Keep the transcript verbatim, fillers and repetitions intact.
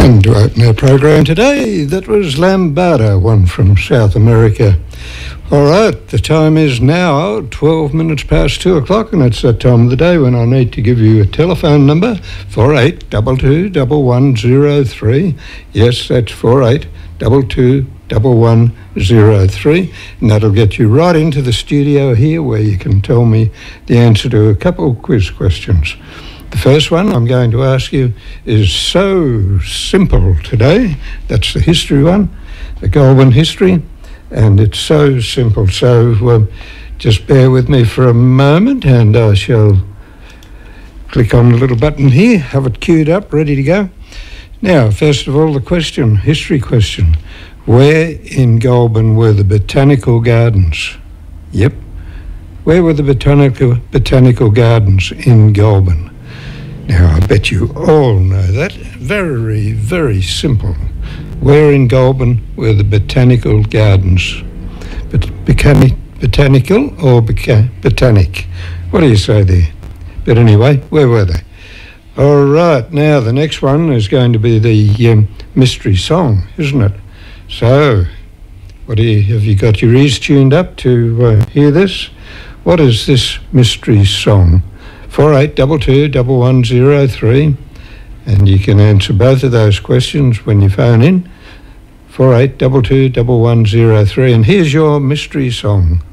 And to open our program today, that was Lambada, one from South America. All right, the time is now twelve minutes past two o'clock, and it's that time of the day when I need to give you a telephone number, four eight two two, one one zero three. Yes, that's four eight two two, one one zero three, and that'll get you right into the studio here where you can tell me the answer to a couple of quiz questions. The first one I'm going to ask you is so simple today. That's the history one, the Goulburn history, and it's so simple. So um, just bear with me for a moment and I shall click on the little button here, have it queued up, ready to go. Now, first of all, the question, history question. Where in Goulburn were the botanical gardens? Yep. Where were the botanical botanical gardens in Goulburn? Now, I bet you all know that. Very, very simple. Where in Goulburn were the botanical gardens? But botanic, botanical or boca, botanic? What do you say there? But anyway, where were they? All right, now the next one is going to be the um, mystery song, isn't it? So, what do you, have you got your ears tuned up to uh, hear this? What is this mystery song? four eight two two, one one zero three, and you can answer both of those questions when you phone in, four eight two two, one one zero three, and here's your mystery song.